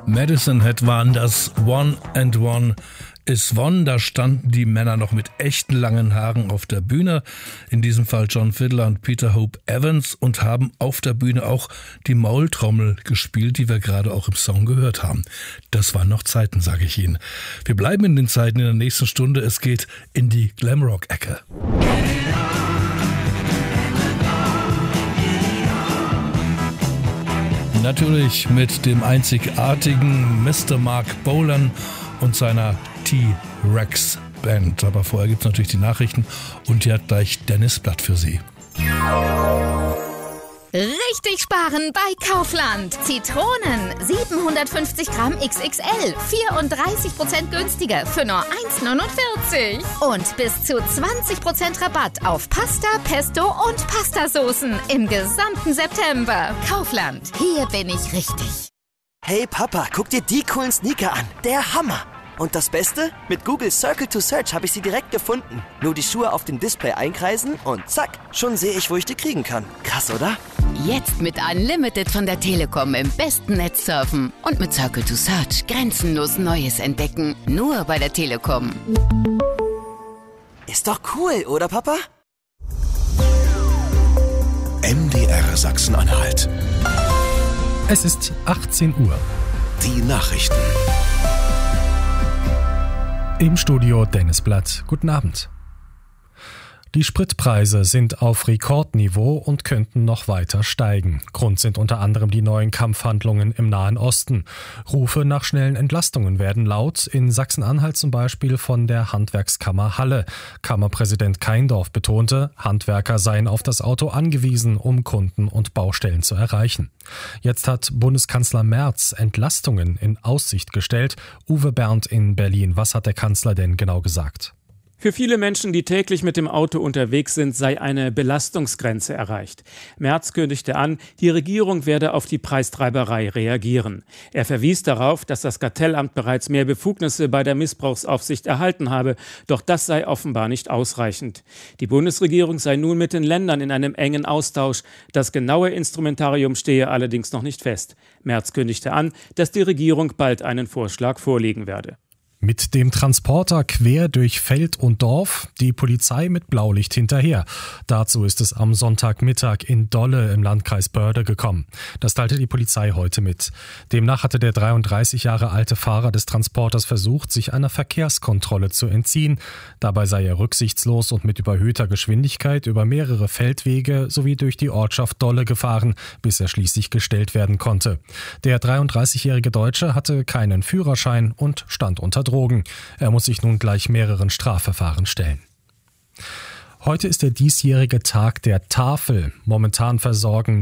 Medicine Hat waren das. One and One is One. Da standen die Männer noch mit echten langen Haaren auf der Bühne. In diesem Fall John Fiedler und Peter Hope Evans, und haben auf der Bühne auch die Maultrommel gespielt, die wir gerade auch im Song gehört haben. Das waren noch Zeiten, sage ich Ihnen. Wir bleiben in den Zeiten in der nächsten Stunde. Es geht in die Glamrock-Ecke. Natürlich mit dem einzigartigen Mr. Mark Bolan und seiner T-Rex Band. Aber vorher gibt es natürlich die Nachrichten, und hier hat gleich Dennis Blatt für Sie. Richtig sparen bei Kaufland. Zitronen 750 Gramm XXL, 34% günstiger für nur 1,49. Und bis zu 20% Rabatt auf Pasta, Pesto und Pastasoßen im gesamten September. Kaufland, hier bin ich richtig. Hey Papa, guck dir die coolen Sneaker an. Der Hammer! Und das Beste? Mit Google Circle to Search habe ich sie direkt gefunden. Nur die Schuhe auf dem Display einkreisen und zack, schon sehe ich, wo ich die kriegen kann. Krass, oder? Jetzt mit Unlimited von der Telekom im besten Netz surfen und mit Circle to Search grenzenlos Neues entdecken. Nur bei der Telekom. Ist doch cool, oder Papa? MDR Sachsen-Anhalt. Es ist 18 Uhr. Die Nachrichten. Im Studio Dennis Blatt. Guten Abend. Die Spritpreise sind auf Rekordniveau und könnten noch weiter steigen. Grund sind unter anderem die neuen Kampfhandlungen im Nahen Osten. Rufe nach schnellen Entlastungen werden laut, in Sachsen-Anhalt zum Beispiel von der Handwerkskammer Halle. Kammerpräsident Keindorf betonte, Handwerker seien auf das Auto angewiesen, um Kunden und Baustellen zu erreichen. Jetzt hat Bundeskanzler Merz Entlastungen in Aussicht gestellt. Uwe Berndt in Berlin. Was hat der Kanzler denn genau gesagt? Für viele Menschen, die täglich mit dem Auto unterwegs sind, sei eine Belastungsgrenze erreicht. Merz kündigte an, die Regierung werde auf die Preistreiberei reagieren. Er verwies darauf, dass das Kartellamt bereits mehr Befugnisse bei der Missbrauchsaufsicht erhalten habe, doch das sei offenbar nicht ausreichend. Die Bundesregierung sei nun mit den Ländern in einem engen Austausch. Das genaue Instrumentarium stehe allerdings noch nicht fest. Merz kündigte an, dass die Regierung bald einen Vorschlag vorlegen werde. Mit dem Transporter quer durch Feld und Dorf, die Polizei mit Blaulicht hinterher. Dazu ist es am Sonntagmittag in Dolle im Landkreis Börde gekommen. Das teilte die Polizei heute mit. Demnach hatte der 33 Jahre alte Fahrer des Transporters versucht, sich einer Verkehrskontrolle zu entziehen. Dabei sei er rücksichtslos und mit überhöhter Geschwindigkeit über mehrere Feldwege sowie durch die Ortschaft Dolle gefahren, bis er schließlich gestellt werden konnte. Der 33-jährige Deutsche hatte keinen Führerschein und stand unter Drogen. Er muss sich nun gleich mehreren Strafverfahren stellen. Heute ist der diesjährige Tag der Tafel. Momentan versorgen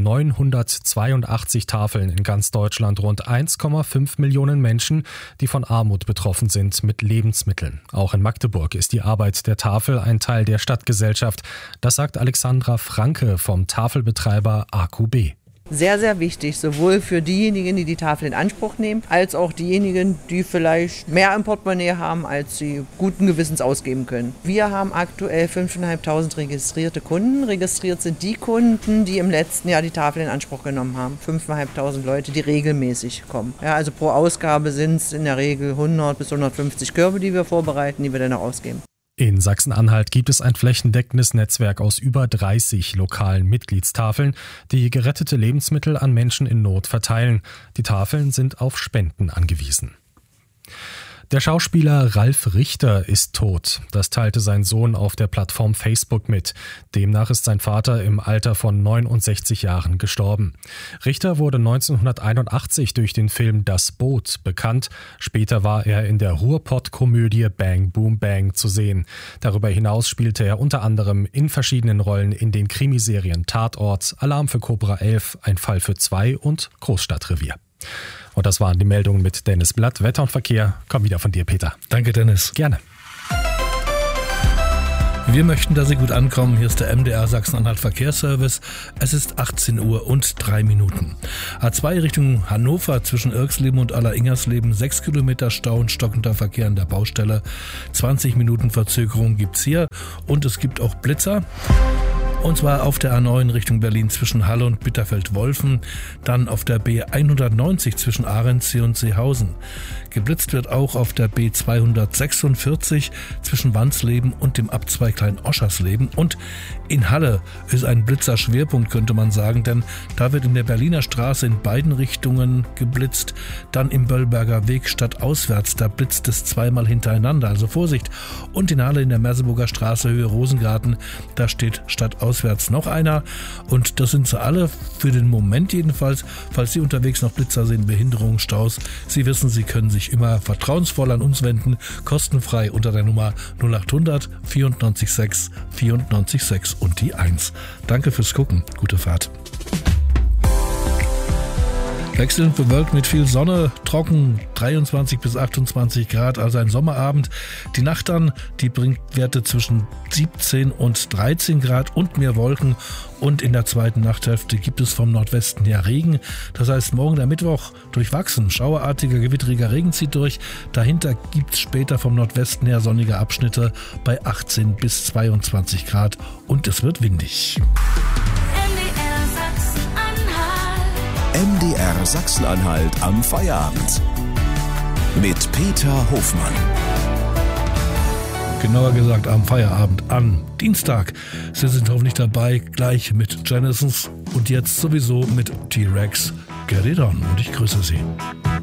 982 Tafeln in ganz Deutschland rund 1,5 Millionen Menschen, die von Armut betroffen sind, mit Lebensmitteln. Auch in Magdeburg ist die Arbeit der Tafel ein Teil der Stadtgesellschaft. Das sagt Alexandra Franke vom Tafelbetreiber AQB. Sehr, sehr wichtig, sowohl für diejenigen, die die Tafel in Anspruch nehmen, als auch diejenigen, die vielleicht mehr im Portemonnaie haben, als sie guten Gewissens ausgeben können. Wir haben aktuell 5.500 registrierte Kunden. Registriert sind die Kunden, die im letzten Jahr die Tafel in Anspruch genommen haben. 5.500 Leute, die regelmäßig kommen. Ja, also pro Ausgabe sind es in der Regel 100 bis 150 Körbe, die wir vorbereiten, die wir dann auch ausgeben. In Sachsen-Anhalt gibt es ein flächendeckendes Netzwerk aus über 30 lokalen Mitgliedstafeln, die gerettete Lebensmittel an Menschen in Not verteilen. Die Tafeln sind auf Spenden angewiesen. Der Schauspieler Ralf Richter ist tot. Das teilte sein Sohn auf der Plattform Facebook mit. Demnach ist sein Vater im Alter von 69 Jahren gestorben. Richter wurde 1981 durch den Film Das Boot bekannt. Später war er in der Ruhrpott-Komödie Bang Boom Bang zu sehen. Darüber hinaus spielte er unter anderem in verschiedenen Rollen in den Krimiserien Tatort, Alarm für Cobra 11, Ein Fall für zwei und Großstadtrevier. Und das waren die Meldungen mit Dennis Blatt. Wetter und Verkehr kommen wieder von dir, Peter. Danke, Dennis. Gerne. Wir möchten, dass Sie gut ankommen. Hier ist der MDR Sachsen-Anhalt Verkehrsservice. Es ist 18 Uhr und 3 Minuten. A2 Richtung Hannover zwischen Irxleben und Aller-Ingersleben 6 Kilometer Stau und stockender Verkehr an der Baustelle. 20 Minuten Verzögerung gibt's hier und es gibt auch Blitzer. Und zwar auf der A9 Richtung Berlin zwischen Halle und Bitterfeld-Wolfen, dann auf der B190 zwischen Ahrensee und Seehausen. Geblitzt wird auch auf der B246 zwischen Wandsleben und dem Abzweig Klein-Oschersleben. Und in Halle ist ein Blitzerschwerpunkt, könnte man sagen, denn da wird in der Berliner Straße in beiden Richtungen geblitzt. Dann im Böllberger Weg stadtauswärts, da blitzt es zweimal hintereinander, also Vorsicht. Und in Halle in der Merseburger Straße Höhe Rosengarten, da steht stadtauswärts noch einer. Und das sind sie alle, für den Moment jedenfalls. Falls Sie unterwegs noch Blitzer sehen, Behinderungen, Staus, Sie wissen, Sie können sich immer vertrauensvoll an uns wenden, kostenfrei unter der Nummer 0800 94 6 94 6 und die 1. Danke fürs Gucken. Gute Fahrt. Wechselnd bewölkt mit viel Sonne, trocken 23 bis 28 Grad, also ein Sommerabend. Die Nacht dann, die bringt Werte zwischen 17 und 13 Grad und mehr Wolken. Und in der zweiten Nachthälfte gibt es vom Nordwesten her Regen. Das heißt, morgen der Mittwoch durchwachsen. Schauerartiger, gewitteriger Regen zieht durch. Dahinter gibt es später vom Nordwesten her sonnige Abschnitte bei 18 bis 22 Grad. Und es wird windig. MDR Sachsen-Anhalt am Feierabend. Mit Peter Hofmann. Genauer gesagt am Feierabend an Dienstag. Sie sind hoffentlich dabei, gleich mit Genesis und jetzt sowieso mit T-Rex. Get it on und ich grüße Sie.